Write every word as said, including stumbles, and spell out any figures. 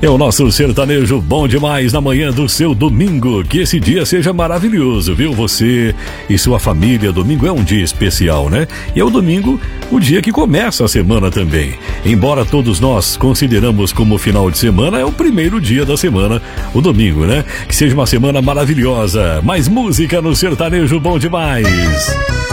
É o nosso sertanejo bom demais na manhã do seu domingo. Que esse dia seja maravilhoso, viu? Você e sua família. Domingo é um dia especial, né? E é o domingo o dia que começa a semana também. Embora todos nós consideramos como final de semana, é o primeiro dia da semana, o domingo, né? Que seja uma semana maravilhosa. Mais música no sertanejo bom demais.